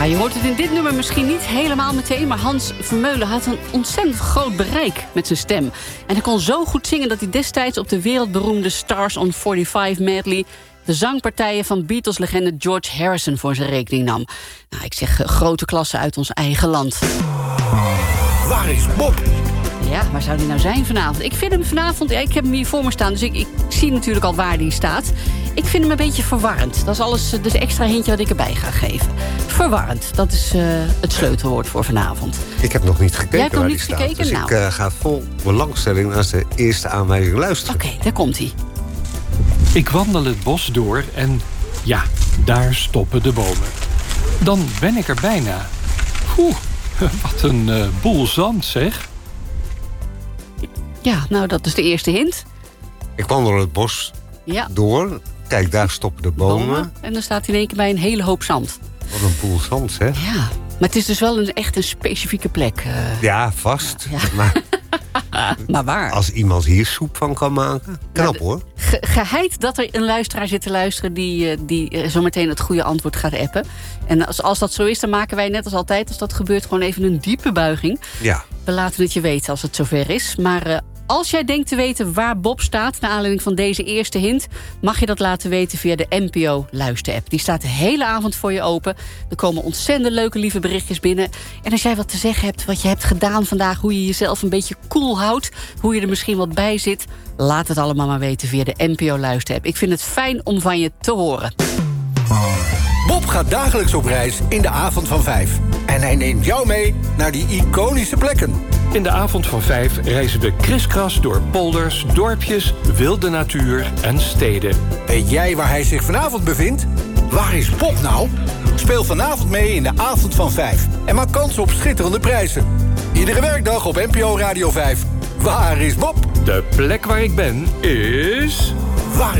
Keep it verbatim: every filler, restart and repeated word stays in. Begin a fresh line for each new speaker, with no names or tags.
Ja, je hoort het in dit nummer misschien niet helemaal meteen, maar Hans Vermeulen had een ontzettend groot bereik met zijn stem. En hij kon zo goed zingen dat hij destijds op de wereldberoemde Stars on vijfenveertig medley de zangpartijen van Beatles-legende George Harrison voor zijn rekening nam. Nou, ik zeg uh, grote klassen uit ons eigen land.
Waar is Bob?
Ja, waar zou die nou zijn vanavond? Ik vind hem vanavond, ja, ik heb hem hier voor me staan, dus ik, ik zie natuurlijk al waar die staat. Ik vind hem een beetje verwarrend. Dat is alles, dus extra hintje wat ik erbij ga geven. Verwarrend, dat is uh, het sleutelwoord voor vanavond.
Ik heb nog niet gekeken.
Jij hebt nog
waar
niet
die
gekeken?
staat. Dus
nou.
ik uh, ga vol belangstelling naar de eerste aanwijzing luisteren.
Oké, okay, daar komt hij.
Ik wandel het bos door en ja, daar stoppen de bomen. Dan ben ik er bijna. Oeh, wat een uh, boel zand, zeg.
Ja, nou, dat is de eerste hint.
Ik wandel het bos
ja.
door. Kijk, daar stoppen de bomen. bomen.
En dan staat hij in één keer bij een hele hoop zand.
Wat een boel zand, zeg.
Ja, maar het is dus wel een, echt een specifieke plek. Uh...
Ja, vast.
Ja, ja.
Maar...
maar waar?
Als iemand hier soep van kan maken. Knap, ja, hoor.
Ge- geheid dat er een luisteraar zit te luisteren die, die zometeen het goede antwoord gaat appen. En als, als dat zo is, dan maken wij net als altijd, als dat gebeurt, gewoon even een diepe buiging.
Ja.
We laten het je weten als het zover is. Maar uh, als jij denkt te weten waar Bob staat, naar aanleiding van deze eerste hint, mag je dat laten weten via de N P O-luisterapp. Die staat de hele avond voor je open. Er komen ontzettend leuke, lieve berichtjes binnen. En als jij wat te zeggen hebt, wat je hebt gedaan vandaag, hoe je jezelf een beetje cool houdt, hoe je er misschien wat bij zit, laat het allemaal maar weten via de N P O-luisterapp. Ik vind het fijn om van je te horen.
Bob gaat dagelijks op reis in de avond van vijf. En hij neemt jou mee naar die iconische plekken.
In de avond van vijf reizen we kriskras door polders, dorpjes, wilde natuur en steden.
Weet jij waar hij zich vanavond bevindt? Waar is Bob nou? Speel vanavond mee in de avond van vijf. En maak kans op schitterende prijzen. Iedere werkdag op N P O Radio vijf. Waar is Bob?
De plek waar ik ben is...
Waar